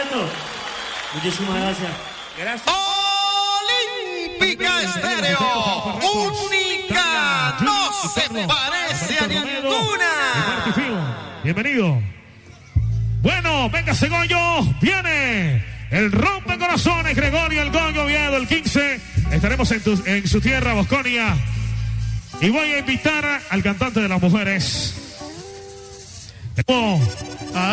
escuchando. Muchísimas gracias. Gracias. Olímpica Estéreo, única, no se parece a ninguna. Bienvenido. Bueno, véngase Goyo, viene el rompecorazones Gregorio El Goyo Oviedo, el 15. Estaremos en su tierra, Bosconia. Y voy a invitar al cantante de las mujeres.